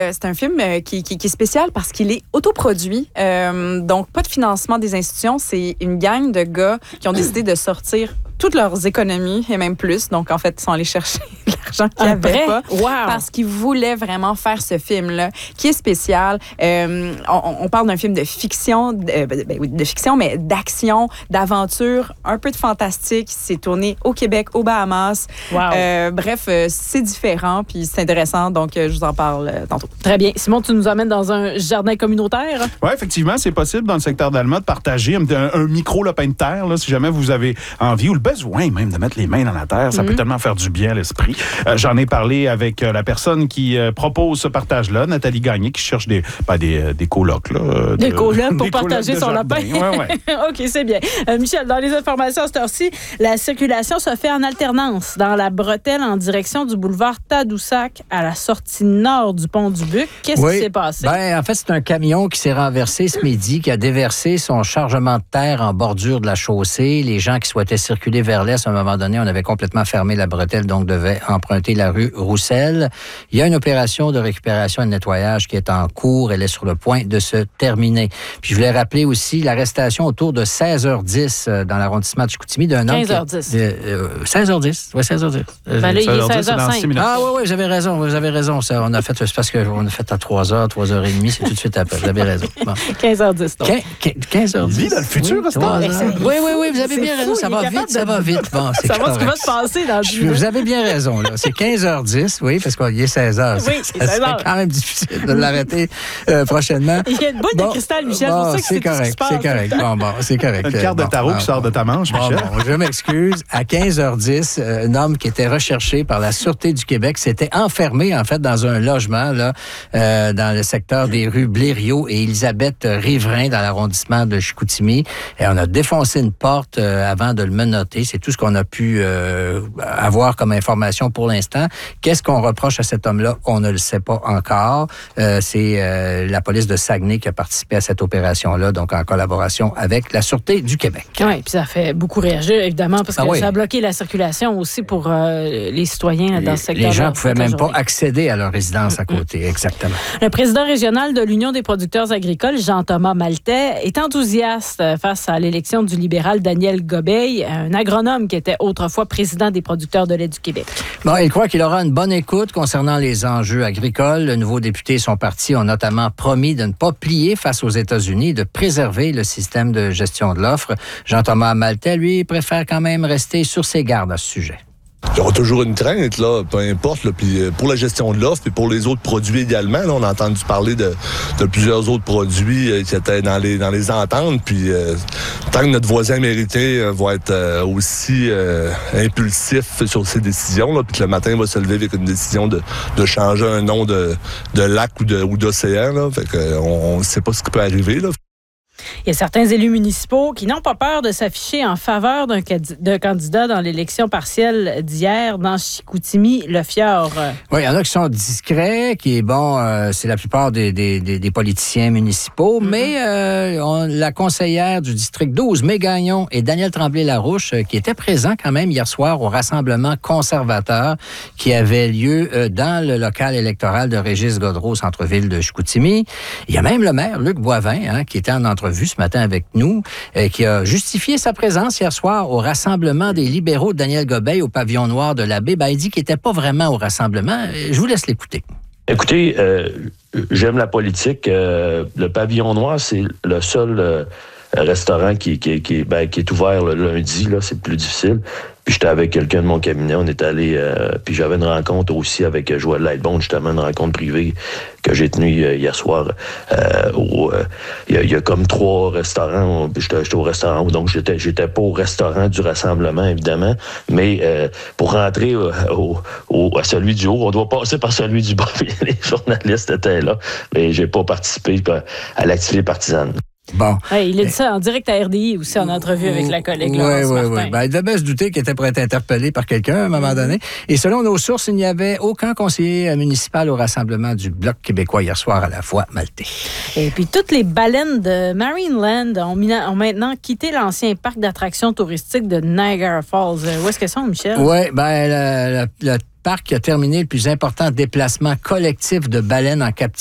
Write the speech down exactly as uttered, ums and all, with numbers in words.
C'est un film qui, qui, qui est spécial parce qu'il est autoproduit. Euh, donc, pas de financement des institutions. C'est une gang de gars qui ont décidé de sortir toutes leurs économies et même plus. Donc, en fait, ils sont allés chercher de l'argent qu'ils n'avaient pas. Wow. Parce qu'ils voulaient vraiment faire ce film-là, qui est spécial. Euh, on, on parle d'un film de fiction, de, ben, oui, de fiction, mais d'action, d'aventure, un peu de fantastique. C'est tourné au Québec, aux Bahamas. Wow. Euh, bref, c'est différent, puis c'est intéressant. Donc, je vous en parle tantôt. Très bien. Simon, tu nous emmènes dans un jardin communautaire? Oui, effectivement, c'est possible dans le secteur d'Alma de partager un, un, un micro-lopin de terre, là, si jamais vous avez envie ou le besoin même de mettre les mains dans la terre. Ça mm-hmm. peut tellement faire du bien à l'esprit. Euh, j'en ai parlé avec euh, la personne qui euh, propose ce partage-là, Nathalie Gagné, qui cherche des, ben, des, des colocs. Là, de, des colocs pour des partager colocs son lapin. Ouais, ouais. OK, c'est bien. Euh, Michel, dans les informations à cette heure-ci, la circulation se fait en alternance dans la bretelle en direction du boulevard Tadoussac à la sortie nord du pont du Buc. Qu'est-ce oui. qui s'est passé? Ben, en fait, c'est un camion qui s'est renversé ce midi, qui a déversé son chargement de terre en bordure de la chaussée. Les gens qui souhaitaient circuler vers l'est, à un moment donné, on avait complètement fermé la bretelle, donc devaient emprunter la rue Roussel. Il y a une opération de récupération et de nettoyage qui est en cours. Elle est sur le point de se terminer. Puis je voulais rappeler aussi l'arrestation autour de seize heures dix dans l'arrondissement de Chicoutimi d'un homme... quinze heures dix. Qui, euh, seize heures dix. Oui, seize heures dix. Ben là, il est seize heures cinq. Ah oui, oui, vous avez raison. Vous avez raison. Ça, on a fait, c'est parce qu'on a fait à trois heures, trois heures trente, c'est tout de suite après. Vous avez raison. Bon. quinze heures dix, donc. quinze heures dix. Vis dans le futur, oui, oui, oui, oui, oui, vous avez bien raison. Ça va vite, ça va vite. Bon, c'est ça va ce qui va se passer dans le Vous avez bien raison, là. C'est quinze heures dix, oui, parce qu'il est seize heures. Oui, ça serait quand même difficile de l'arrêter euh, prochainement. Il y a une boîte bon, de cristal, Michel. Bon, pour ça que c'est, c'est correct, c'est correct. Bon, bon, c'est correct. Une carte bon, de tarot bon, qui sort de ta manche, Michel. Bon, bon, je m'excuse. À quinze heures dix, un homme qui était recherché par la Sûreté du Québec s'était enfermé, en fait, dans un logement, là, euh, dans le secteur des rues Blériot et Élisabeth-Riverain, dans l'arrondissement de Chicoutimi. Et on a défoncé une porte euh, avant de le menotter. C'est tout ce qu'on a pu euh, avoir comme information pour l'instant. Qu'est-ce qu'on reproche à cet homme-là? On ne le sait pas encore. Euh, c'est euh, la police de Saguenay qui a participé à cette opération-là, donc en collaboration avec la Sûreté du Québec. Oui, puis ça fait beaucoup réagir, évidemment, parce que ah oui. ça a bloqué la circulation aussi pour euh, les citoyens les, dans ce secteur. Les gens ne pouvaient même pas accéder à leur résidence à côté, exactement. Le président régional de l'Union des producteurs agricoles, Jean-Thomas Maltais, est enthousiaste face à l'élection du libéral Daniel Gobeil, un agronome qui était autrefois président des producteurs de lait du Québec. Bon, il croit qu'il aura une bonne écoute concernant les enjeux agricoles. Le nouveau député et son parti ont notamment promis de ne pas plier face aux États-Unis et de préserver le système de gestion de l'offre. Jean-Thomas Maltais, lui, préfère quand même rester sur ses gardes à ce sujet. Il y aura toujours une crainte, là, peu importe. Là, puis pour la gestion de l'offre et pour les autres produits également. Là, on a entendu parler de, de plusieurs autres produits euh, qui étaient dans les, dans les ententes. Puis euh, tant que notre voisin mérité euh, va être euh, aussi euh, impulsif sur ses décisions, là, puis que le matin va se lever avec une décision de, de changer un nom de, de lac ou, de, ou d'océan, là, fait que, on ne sait pas ce qui peut arriver, là. Il y a certains élus municipaux qui n'ont pas peur de s'afficher en faveur d'un, d'un candidat dans l'élection partielle d'hier dans Chicoutimi-Le-Fjord. Oui, il y en a qui sont discrets, qui est bon, euh, c'est la plupart des, des, des, des politiciens municipaux, mm-hmm. mais euh, on, la conseillère du district douze, Mé Gagnon, et Daniel Tremblay-Larouche, euh, qui étaient présents quand même hier soir au rassemblement conservateur qui avait lieu euh, dans le local électoral de Régis Godreau, centre-ville de Chicoutimi. Il y a même le maire, Luc Boivin, hein, qui était en entrevue ce matin avec nous, euh, qui a justifié sa présence hier soir au rassemblement des libéraux de Daniel Gobeil au pavillon noir de la baie. Ben, il dit qu'il n'était pas vraiment au rassemblement. Je vous laisse l'écouter. Écoutez, euh, j'aime la politique. Euh, le pavillon noir, c'est le seul euh, restaurant qui, qui, qui, ben, qui est ouvert le lundi. Là, c'est plus difficile. Puis j'étais avec quelqu'un de mon cabinet, on est allé, euh, puis j'avais une rencontre aussi avec Joël Lightbone, justement une rencontre privée que j'ai tenue euh, hier soir. Euh, où, euh, il, y a, il y a comme trois restaurants, j'étais, j'étais au restaurant, donc j'étais, j'étais pas au restaurant du rassemblement, évidemment, mais euh, pour rentrer euh, au, au, à celui du haut, on doit passer par celui du bas, les journalistes étaient là, mais j'ai pas participé à l'activité partisane. Bon. Ouais, il a dit ça en direct à R D I aussi en entrevue avec la collègue Laurence oui, Martin. Oui, oui, ben, il devait se douter qu'il était prêt à être interpellé par quelqu'un à un moment donné. Et selon nos sources, il n'y avait aucun conseiller municipal au rassemblement du Bloc québécois hier soir à la fois maltais. Et puis, toutes les baleines de Marineland ont, ont maintenant quitté l'ancien parc d'attractions touristiques de Niagara Falls. Où est-ce qu'elles sont, Michel? Oui, ben, le, le, le parc qui a terminé le plus important déplacement collectif de baleines en captivité